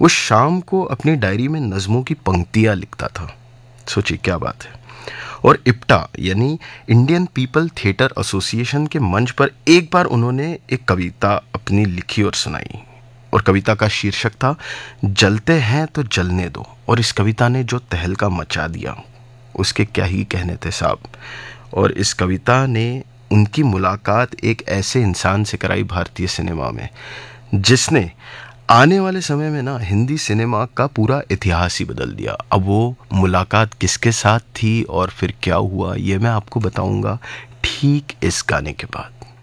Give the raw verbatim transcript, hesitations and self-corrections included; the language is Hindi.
वो शाम को अपनी डायरी में नज़मों की पंक्तियाँ लिखता था। सोचिए क्या बात है। और इप्टा यानी इंडियन पीपल थिएटर एसोसिएशन के मंच पर एक बार उन्होंने एक कविता अपनी लिखी और सुनाई, और कविता का शीर्षक था जलते हैं तो जलने दो। और इस कविता ने जो तहलका मचा दिया उसके क्या ही कहने थे साहब। और इस कविता ने उनकी मुलाकात एक ऐसे इंसान से कराई भारतीय सिनेमा में जिसने आने वाले समय में ना हिंदी सिनेमा का पूरा इतिहास ही बदल दिया। अब वो मुलाकात किसके साथ थी और फिर क्या हुआ, ये मैं आपको बताऊंगा ठीक इस गाने के बाद।